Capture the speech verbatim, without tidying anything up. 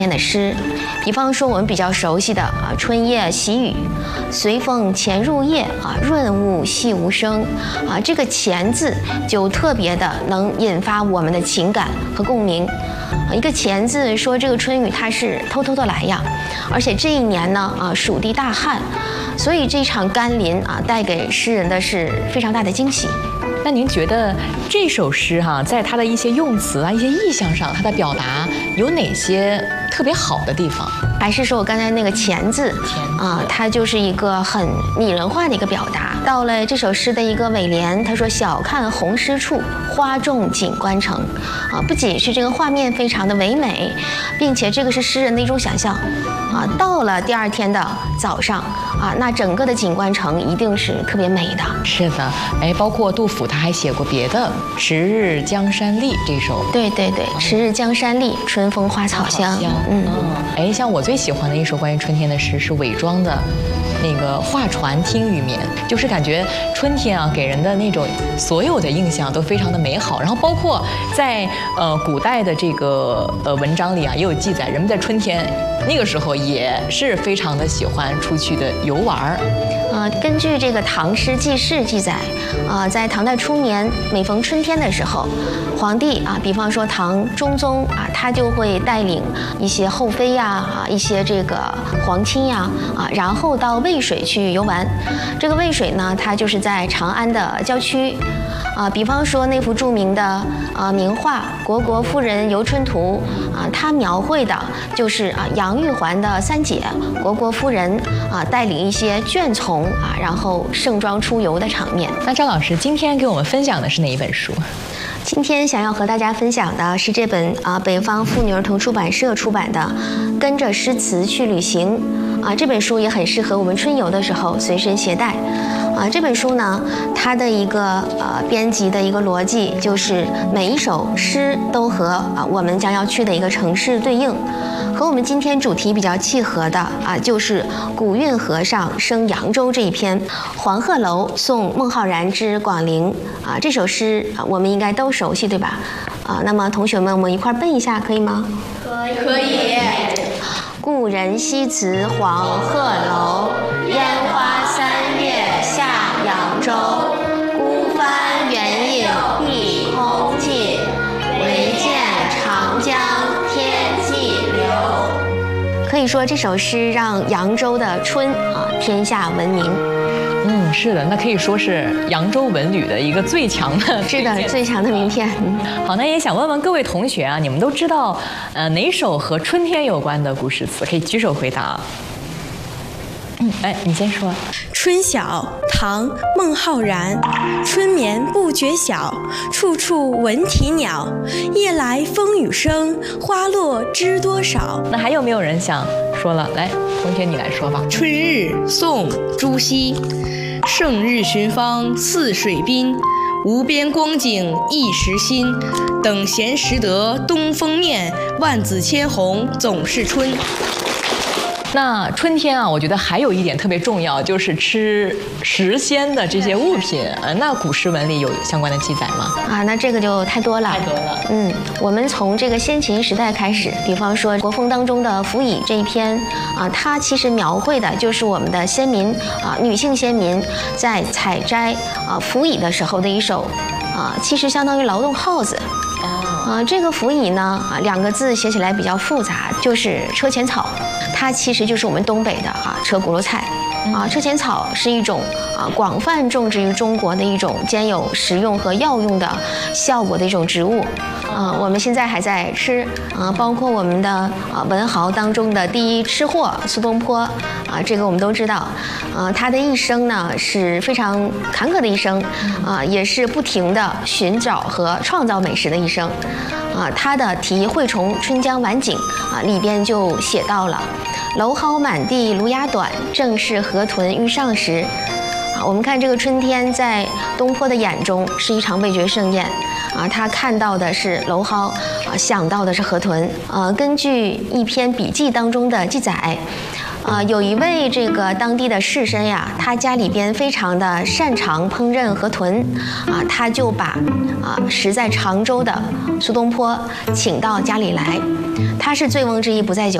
的诗，比方说我们比较熟悉的啊，春夜喜雨，随风潜入夜啊，润物细无声啊，这个潜字就特别的能引发我们的情感和共鸣。一个潜字说这个春雨它是偷偷的来呀，而且这一年呢啊，蜀地大旱，所以这场甘霖啊，带给诗人的是非常大的惊喜。 那您觉得这首诗哈、啊，在它的一些用词啊、一些意象上，它的表达有哪些特别好的地方？ 还是说我刚才那个潜字啊，它就是一个很拟人化的一个表达。到了这首诗的一个尾联，他说：“晓看红湿处，花重锦官城。”啊，不仅是这个画面非常的唯美，并且这个是诗人的一种想象。啊，到了第二天的早上啊，那整个的锦官城一定是特别美的。 是的，哎，包括杜甫他还写过别的《迟日江山丽》这首。 对对对，《迟日江山丽》，春风花草香。 嗯，哎，像我最喜欢的一首关于春天的诗是韦庄的那个画船听雨眠，就是感觉春天啊给人的那种所有的印象都非常的美好。然后包括在呃古代的这个呃文章里啊也有记载，人们在春天那个时候也是非常的喜欢出去的游玩儿。 呃，根据这个《唐诗纪事》记载，啊、呃，在唐代初年，每逢春天的时候，皇帝啊，比方说唐中宗啊，他就会带领一些后妃呀，啊，一些这个皇亲呀，啊，然后到渭水去游玩。这个渭水呢，它就是在长安的郊区。啊，比方说那幅著名的啊名画《虢国夫人游春图》啊，它描绘的就是啊杨玉环的三姐虢国夫人啊带领一些眷从啊，然后盛装出游的场面。 那张老师今天给我们分享的是哪一本书？ 今天想要和大家分享的是这本啊北方妇女儿童出版社出版的《跟着诗词去旅行》啊，这本书也很适合我们春游的时候随身携带。啊，这本书呢，它的一个呃编辑的一个逻辑就是每一首诗都和啊我们将要去的一个城市对应，和我们今天主题比较契合的啊，就是古韵和尚生扬州这一篇《黄鹤楼送孟浩然之广陵》啊，这首诗啊我们应该都熟悉，对吧？啊，那么同学们，我们一块背一下，可以吗？ 可以。可以。 故人西辞黄鹤楼，烟花三月下扬州。孤帆远影碧空尽，唯见长江天际流。可以说这首诗让扬州的春啊天下闻名。 嗯，是的，那可以说是扬州文旅的一个最强的， 是的，最强的名片。 好，那也想问问各位同学啊，你们都知道呃哪首和春天有关的古诗词？可以举手回答。嗯，哎，你先说。 春晓，唐·孟浩然。春眠不觉晓，处处闻啼鸟。夜来风雨声，花落知多少。 那还有没有人想说了？来，同学你来说吧。 春日，宋·朱熹。胜日寻芳泗水滨，无边光景一时新。等闲识得东风面，万紫千红总是春。 那春天啊，我觉得还有一点特别重要，就是吃时鲜的这些物品。呃，那古诗文里有相关的记载吗？ 啊，那这个就太多了。 太多了。 嗯，我们从这个先秦时代开始，比方说国风当中的《辅以》这一篇啊，它其实描绘的就是我们的先民啊，女性先民在采摘啊辅以的时候的一首啊，其实相当于劳动号子。啊，这个辅以呢啊，两个字写起来比较复杂，就是车前草，它其实就是我们东北的啊车轱辘菜。啊，车前草是一种啊广泛种植于中国的一种兼有食用和药用的效果的一种植物。啊，我们现在还在吃啊，包括我们的啊文豪当中的第一吃货苏东坡啊，这个我们都知道。啊，他的一生呢是非常坎坷的一生，啊，也是不停的寻找和创造美食的一生。啊，他的题《惠崇春江晚景》啊里边就写到了。蒌蒿满地芦芽短，正是河豚欲上时。啊，我们看这个春天，在东坡的眼中是一场味觉盛宴。啊，他看到的是蒌蒿，啊，想到的是河豚。呃，根据一篇笔记当中的记载， 啊，有一位这个当地的士绅呀，他家里边非常的擅长烹饪河豚，啊，他就把啊食在常州的苏东坡请到家里来，他是醉翁之意不在酒。